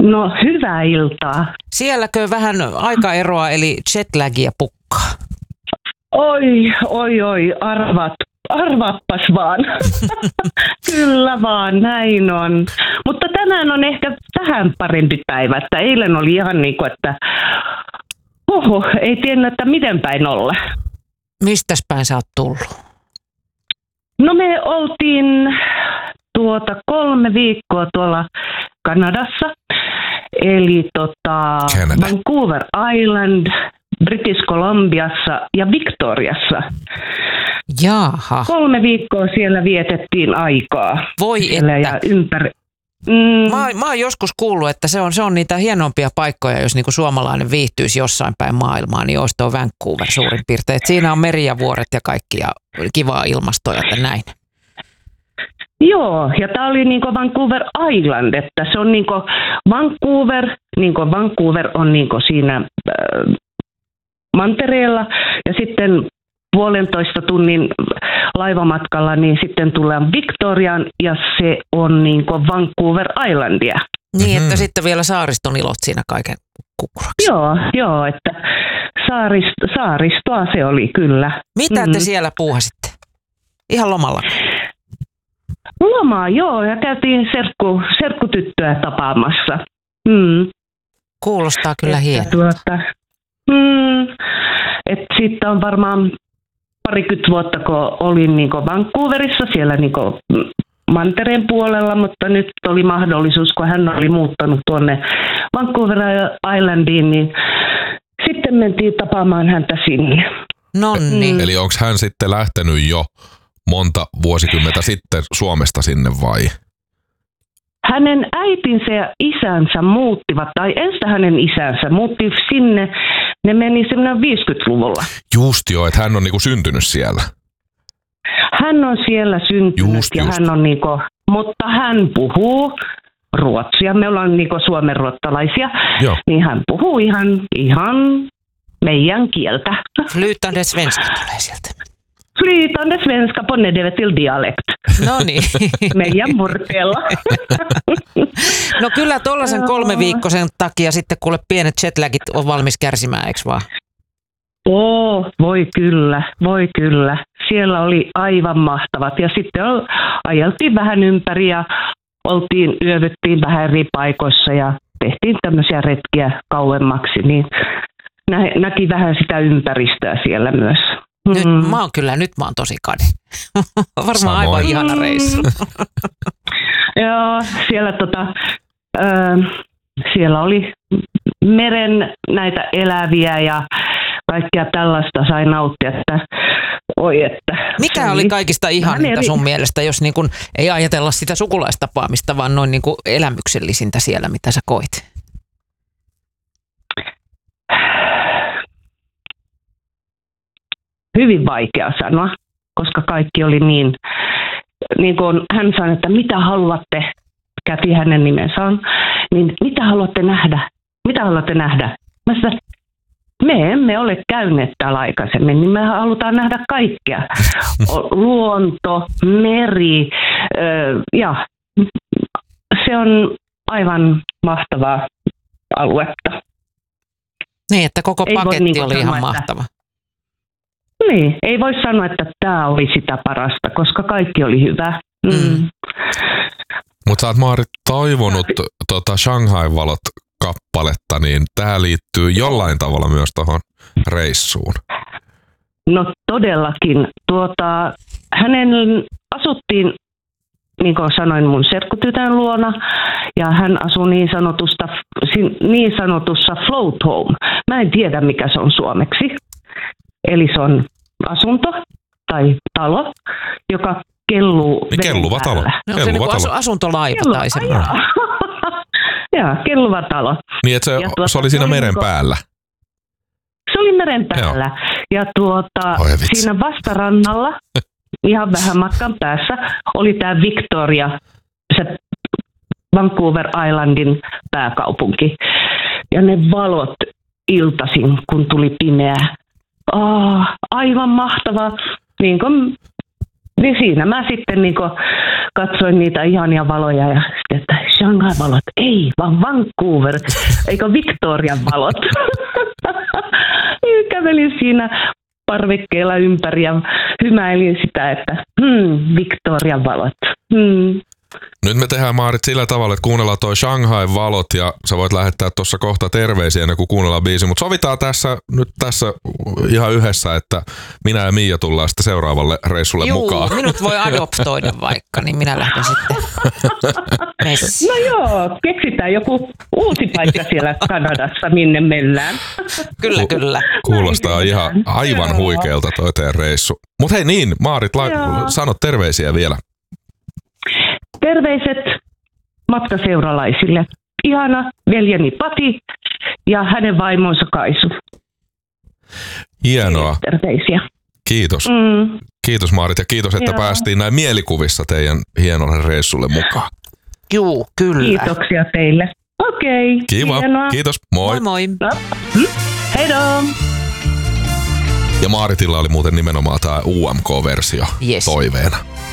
No, hyvää iltaa. Sielläkö vähän aikaeroa eli jetlagia pukkaa? Oi, arvaappas vaan. Kyllä vaan, näin on. Mutta tänään on ehkä vähän parempi päivä, että eilen oli ihan niin kuin, että ei tiennyt, että miten päin olla. Mistäs päin sä oot tullut? No me oltiin 3 viikkoa tuolla Kanadassa, eli Vancouver Island, British Columbiassa ja Victoriassa. Jaha. 3 viikkoa siellä vietettiin aikaa. Voi siellä että. Ja ympäri. Mä oon joskus kuullut, että se on niitä hienompia paikkoja, jos niinku suomalainen viihtyisi jossain päin maailmaa, niin olisi tuo Vancouver suurin piirtein. Et siinä on meri ja vuoret ja kaikki ja kivaa ilmastoa ja näin. Joo, ja tämä oli niinku Vancouver Island, että se on niinku Vancouver on niinku siinä mantereella ja sitten 1,5 tunnin laivamatkalla, niin sitten tullaan Victoriaan ja se on niinku Vancouver Islandia. Niin, että sitten vielä saariston ilot siinä kaiken kukkuraksi. Joo, että saaristoa se oli kyllä. Mitä te siellä puuhasitte? Ihan lomalla? Lomaa, joo, ja käytiin serkkutyttöä tapaamassa. Kuulostaa kyllä hienolta. Sitten on varmaan 20 vuotta, kun olin niinku Vancouverissa siellä niinku mantereen puolella, mutta nyt oli mahdollisuus, kun hän oli muuttanut tuonne Vancouver Islandiin, niin sitten mentiin tapaamaan häntä sinne. Nonni. Eli onko hän sitten lähtenyt jo monta vuosikymmentä sitten Suomesta sinne vai? Hänen äitinsä ja isänsä muuttivat, tai ensin hänen isänsä muutti sinne, ne meni semmoinen 50-luvulla. Just joo, että hän on niinku syntynyt siellä. Hän on siellä syntynyt Just. Hän on niinku, mutta hän puhuu ruotsia, me ollaan niinku suomenruottalaisia, niin hän puhuu ihan meidän kieltä. Flytande svenska tulee sieltä. Flytande svenska på nedertil dialekt. No niin. Meidän murteella. No kyllä tollaisen 3 viikkoisen takia sitten kuule pienet jetlagit on valmis kärsimään, eikö vaan? Voi kyllä. Siellä oli aivan mahtavat ja sitten ajeltiin vähän ympäri ja yövyttiin vähän eri paikoissa ja tehtiin tämmöisiä retkiä kauemmaksi, niin näki vähän sitä ympäristöä siellä myös. Nyt mä oon tosi kade. Varmaan Samoin. Aivan ihana reissu. Joo, siellä oli meren näitä eläviä ja kaikkea tällaista sai nauttia, että Mikä oli kaikista ihaninta sun mielestä, jos niin kun ei ajatella sitä sukulaistapaamista, vaan noin niin kuin elämyksellisintä siellä, mitä sä koit? Hyvin vaikea sanoa, koska kaikki oli niin kuin hän sanoi, että mitä haluatte, Käti hänen nimensä on, niin mitä haluatte nähdä? Mä sanoin, me emme ole käyneet täällä aikaisemmin, niin me halutaan nähdä kaikkea. Luonto, meri, ja se on aivan mahtavaa aluetta. Niin, että koko paketti oli ihan mahtava. Niin, ei voi sanoa, että tämä oli sitä parasta, koska kaikki oli hyvä. Mutta sä oot Maarit toivonut Shanghai-valot kappaletta, niin tämä liittyy jollain tavalla myös tuohon reissuun. No todellakin. Hänen asuttiin, niin kuin sanoin, mun serkkutytön luona, ja hän asui niin sanotussa float home. Mä en tiedä, mikä se on suomeksi. Eli se on asunto tai talo, joka kelluu kelluva talo. No, se on asuntolaiva tai semmoinen. Joo, kelluva talo. Niin, että se oli siinä meren päällä. Se oli meren päällä. Ja siinä vastarannalla, ihan vähän matkan päässä, oli tämä Victoria, se Vancouver Islandin pääkaupunki. Ja ne valot iltaisin, kun tuli pimeää. Aivan mahtavaa. Niin kuin Niin siinä mä sitten niin katsoin niitä ihania valoja ja sitten, että Shanghai-valot, ei, vaan Vancouver, eikö Victorian valot. Kävelin siinä parvekkeella ympäri ja hymäilin sitä, että Victorian valot. Nyt me tehdään, Maarit, sillä tavalla, että kuunnellaan toi Shanghai-valot ja sä voit lähettää tuossa kohta terveisiä ennen kuin kuunnellaan biisi, mutta sovitaan tässä ihan yhdessä, että minä ja Miia tullaan sitten seuraavalle reissulle mukaan. Minut voi adoptoida vaikka, niin minä lähden sitten messiin. No joo, keksitään joku uusi paikka siellä Kanadassa, minne mennään. Kyllä. Kuulostaa ihan aivan huikealta toi teidän reissu. Mutta hei niin, Maarit, sano terveisiä vielä. Terveiset matkaseuralaisille. Ihana veljeni Pati ja hänen vaimonsa Kaisu. Hienoa. Terveisiä. Kiitos. Kiitos, Maarit, ja kiitos, että päästiin näin mielikuvissa teidän hienolle reissulle mukaan. Juu, kyllä. Kiitoksia teille. Okei. Kiva. Hienoa. Kiitos. Moi. Moi. Heidoo. Ja Maaritilla oli muuten nimenomaan tämä UMK-versio toiveena.